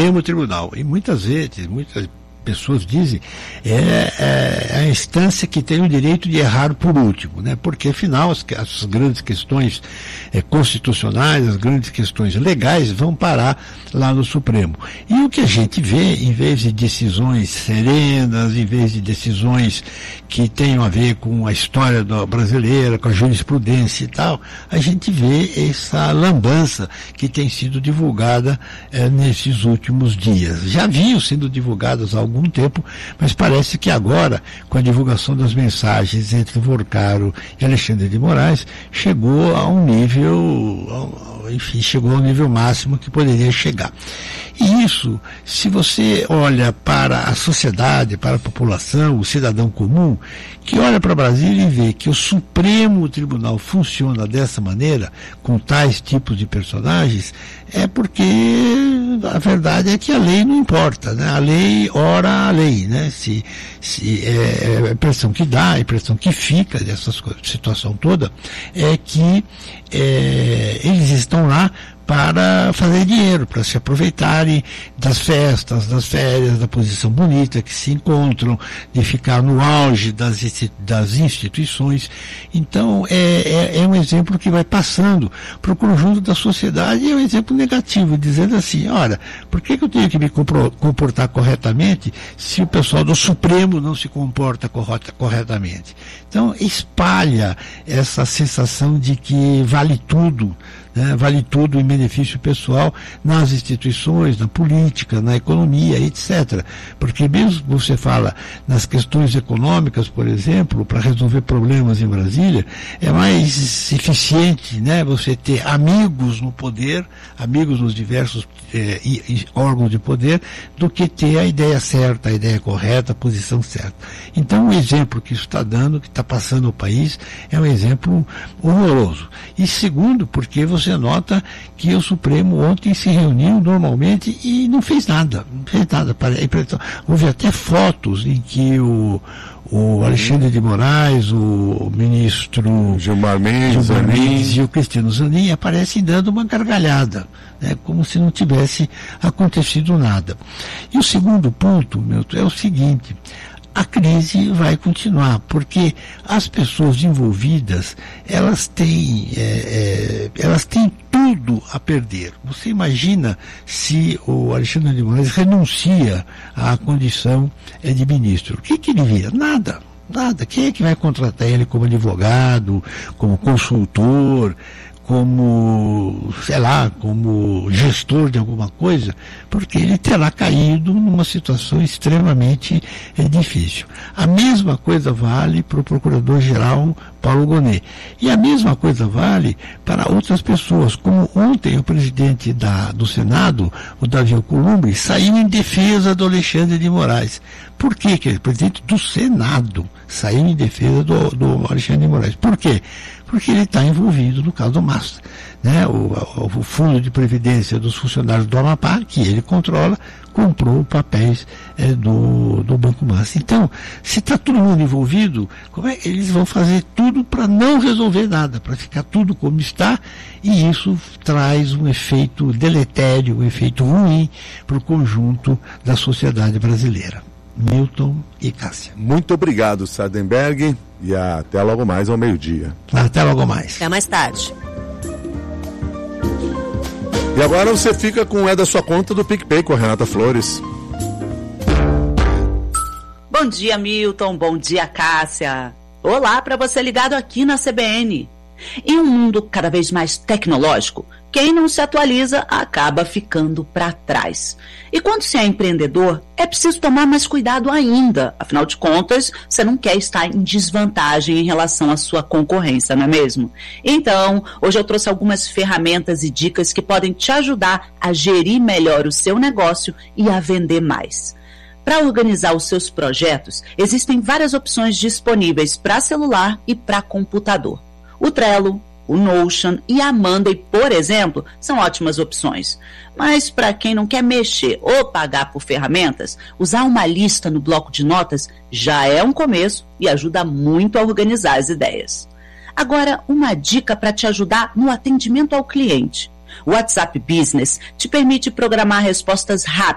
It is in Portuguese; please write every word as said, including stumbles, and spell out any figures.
Supremo Tribunal. E muitas vezes, muitas pessoas dizem, é, é a instância que tem o direito de errar por último, né? Porque afinal as, as grandes questões é, constitucionais, as grandes questões legais vão parar lá no Supremo. E o que a gente vê, em vez de decisões serenas, em vez de decisões que tenham a ver com a história do, brasileira, com a jurisprudência e tal, a gente vê essa lambança que tem sido divulgada é, nesses últimos dias. Já vinham sendo divulgadas há algum tempo, mas parece que agora, com a divulgação das mensagens entre Vorcaro e Alexandre de Moraes, chegou a um nível, enfim, chegou ao nível máximo que poderia chegar. E isso, se você olha para a sociedade, para a população, o cidadão comum, que olha para Brasília e vê que o Supremo Tribunal funciona dessa maneira, com tais tipos de personagens, é porque a verdade é que a lei não importa, né? A lei ora a lei, né? Se, se é, a impressão que dá, a impressão que fica dessa situação toda é que é, eles estão lá para fazer dinheiro, para se aproveitarem das festas, das férias, da posição bonita que se encontram, de ficar no auge das, das instituições. Então, é, é, é um exemplo que vai passando para o conjunto da sociedade e é um exemplo negativo, dizendo assim, olha, por que, que eu tenho que me comportar corretamente se o pessoal do Supremo não se comporta corretamente? Então, espalha essa sensação de que vale tudo, né? Vale tudo em benefício pessoal nas instituições, na política, na economia, etcétera. Porque mesmo que você fala nas questões econômicas, por exemplo, para resolver problemas em Brasília, é mais eficiente, né, você ter amigos no poder, amigos nos diversos eh, e, e órgãos de poder, do que ter a ideia certa, a ideia correta, a posição certa. Então, o exemplo que isso está dando, que está passando o país, é um exemplo horroroso. E segundo, porque você nota que o Supremo ontem se reuniu normalmente e não fez nada, não fez nada. Houve até fotos em que o, o Alexandre de Moraes, o ministro Gilmar Mendes, Gilmar Mendes e o Cristiano Zanin aparecem dando uma gargalhada, né, como se não tivesse acontecido nada. E o segundo ponto, Milton, é o seguinte: a crise vai continuar, porque as pessoas envolvidas, elas têm, é, é, elas têm tudo a perder. Você imagina se o Alexandre de Moraes renuncia à condição é, de ministro. O que, que ele vira? Nada. Nada. Quem é que vai contratar ele como advogado, como consultor, como, sei lá, como gestor de alguma coisa? Porque ele terá caído numa situação extremamente é, difícil. A mesma coisa vale para o Procurador-Geral Paulo Gonet. E a mesma coisa vale para outras pessoas, como ontem o presidente da, do Senado, o Davi Alcolumbre, saiu em defesa do Alexandre de Moraes. Por quê? Que o presidente do Senado saiu em defesa do, do Alexandre de Moraes. Por quê? Porque ele está envolvido no caso do Masta, né? O, o, o Fundo de Previdência dos Funcionários do Amapá, que ele controla, comprou papéis é, do, do Banco Masta. Então, se está todo mundo envolvido, como é, eles vão fazer tudo para não resolver nada, para ficar tudo como está, e isso traz um efeito deletério, um efeito ruim para o conjunto da sociedade brasileira. Milton e Cássia. Muito obrigado, Sardenberg, e até logo mais ao meio-dia. Até logo mais. Até mais tarde. E agora você fica com o É da Sua Conta do PicPay com a Renata Flores. Bom dia, Milton. Bom dia, Cássia. Olá para você ligado aqui na C B N. Em um mundo cada vez mais tecnológico, quem não se atualiza acaba ficando para trás. E quando se é empreendedor, é preciso tomar mais cuidado ainda. Afinal de contas, você não quer estar em desvantagem em relação à sua concorrência, não é mesmo? Então, hoje eu trouxe algumas ferramentas e dicas que podem te ajudar a gerir melhor o seu negócio e a vender mais. Para organizar os seus projetos, existem várias opções disponíveis para celular e para computador. O Trello, o Notion e a Monday, por exemplo, são ótimas opções. Mas para quem não quer mexer ou pagar por ferramentas, usar uma lista no bloco de notas já é um começo e ajuda muito a organizar as ideias. Agora, uma dica para te ajudar no atendimento ao cliente. O WhatsApp Business te permite programar respostas rápidas